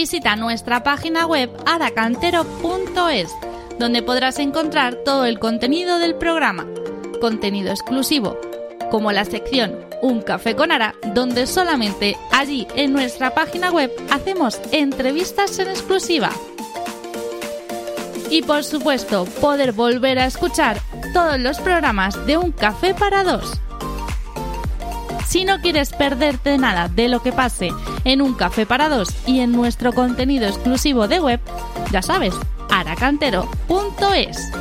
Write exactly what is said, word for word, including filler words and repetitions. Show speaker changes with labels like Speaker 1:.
Speaker 1: Visita nuestra página web aracantero punto es, donde podrás encontrar todo el contenido del programa, contenido exclusivo, como la sección Un Café con Ara, donde solamente allí en nuestra página web hacemos entrevistas en exclusiva. Y por supuesto, poder volver a escuchar todos los programas de Un Café para Dos. Si no quieres perderte nada de lo que pase en Un Café para Dos y en nuestro contenido exclusivo de web, ya sabes, aracantero punto es.